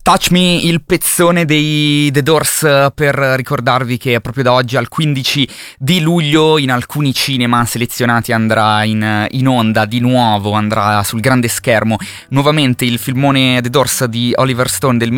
Touch Me, il pezzone dei The Doors, per ricordarvi che proprio da oggi al 15 di luglio in alcuni cinema selezionati andrà in onda di nuovo, andrà sul grande schermo nuovamente il filmone The Doors di Oliver Stone del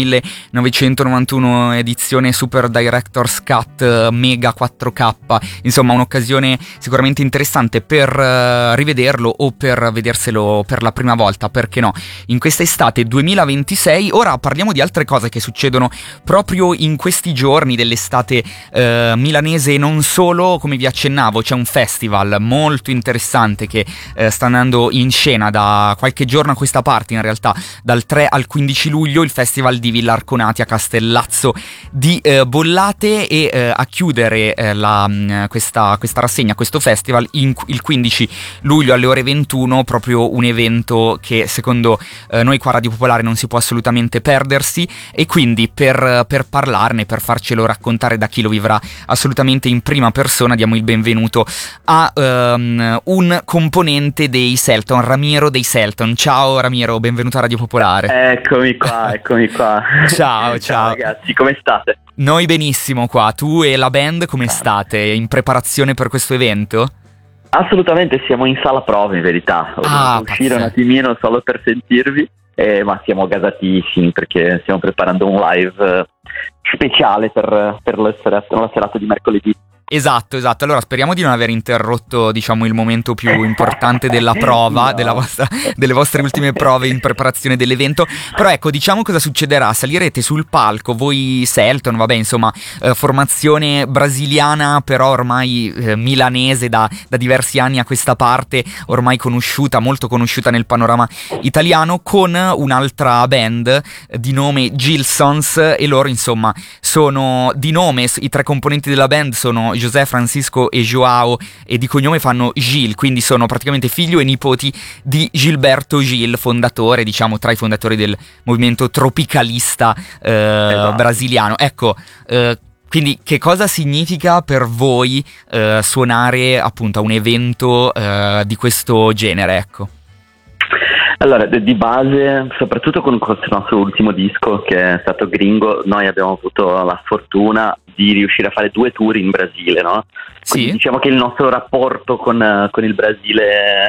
1991, edizione Super Director's Cut Mega 4K, insomma un'occasione sicuramente interessante per rivederlo o per vederselo per la prima volta, perché no, in questa estate 2026. Ora parliamo di altre cose che succedono proprio in questi giorni dell'estate milanese e non solo. Come vi accennavo, c'è un festival molto interessante che sta andando in scena da qualche giorno a questa parte, in realtà dal 3 al 15 luglio, il festival di Villa Arconati a Castellazzo di Bollate, e a chiudere questa rassegna, questo festival, il 15 luglio alle ore 21, proprio un evento che secondo noi qua Radio Popolare non si può assolutamente perdersi, e quindi per parlarne, per farcelo raccontare da chi lo vivrà assolutamente in prima persona, diamo il benvenuto a un componente dei Selton, Ramiro dei Selton. Ciao Ramiro, benvenuto a Radio Popolare. Eccomi qua. Ciao. Ciao ragazzi, come state? Noi benissimo qua, tu e la band come state? In preparazione per questo evento? Assolutamente, siamo in sala prove in verità. Ho dovuto uscire un attimino solo per sentirvi, ma siamo gasatissimi perché stiamo preparando un live speciale per la serata di mercoledì. Esatto, allora speriamo di non aver interrotto, diciamo, il momento più importante della prova, no. delle vostre ultime prove in preparazione dell'evento. Però ecco, diciamo cosa succederà: salirete sul palco voi Selton, vabbè, insomma, formazione brasiliana però ormai milanese da diversi anni a questa parte, ormai conosciuta, molto conosciuta nel panorama italiano, con un'altra band di nome Gilsons, e loro insomma sono di nome, i tre componenti della band sono José, Francisco e Joao, e di cognome fanno Gil, quindi sono praticamente figlio e nipoti di Gilberto Gil, fondatore, diciamo, tra i fondatori del movimento tropicalista brasiliano. Ecco, quindi che cosa significa per voi suonare appunto a un evento di questo genere, ecco? Allora, di base, soprattutto con questo nostro ultimo disco che è stato Gringo, noi abbiamo avuto la fortuna di riuscire a fare 2 tour in Brasile, no? Quindi Sì. diciamo che il nostro rapporto con il Brasile